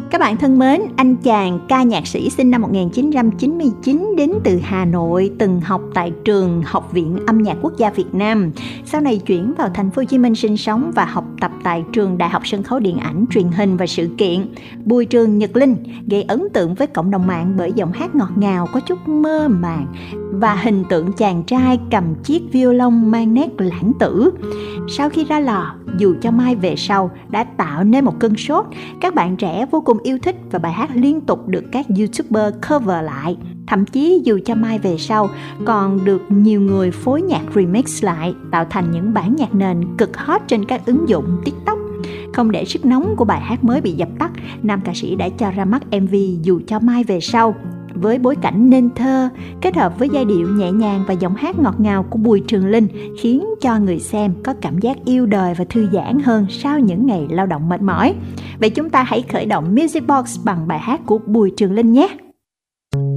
Các bạn thân mến, anh chàng ca nhạc sĩ sinh năm 1999 đến từ Hà Nội, từng học tại trường Học viện Âm nhạc Quốc gia Việt Nam. Sau này chuyển vào thành phố Hồ Chí Minh sinh sống và học tập tại trường Đại học Sân khấu Điện ảnh, Truyền hình và Sự kiện. Bùi Trường Nhật Linh gây ấn tượng với cộng đồng mạng bởi giọng hát ngọt ngào có chút mơ màng và hình tượng chàng trai cầm chiếc violon mang nét lãng tử. Sau khi ra lò, Dù Cho Mai Về Sau đã tạo nên một cơn sốt. Các bạn trẻ vô cùng yêu thích và bài hát liên tục được các YouTuber cover lại. Thậm chí Dù Cho Mai Về Sau còn được nhiều người phối nhạc remix lại, tạo thành những bản nhạc nền cực hot trên các ứng dụng TikTok. Không để sức nóng của bài hát mới bị dập tắt, nam ca sĩ đã cho ra mắt MV Dù Cho Mai Về Sau. Với bối cảnh nên thơ, kết hợp với giai điệu nhẹ nhàng và giọng hát ngọt ngào của Bùi Trường Linh khiến cho người xem có cảm giác yêu đời và thư giãn hơn sau những ngày lao động mệt mỏi. Vậy chúng ta hãy khởi động Music Box bằng bài hát của Bùi Trường Linh nhé!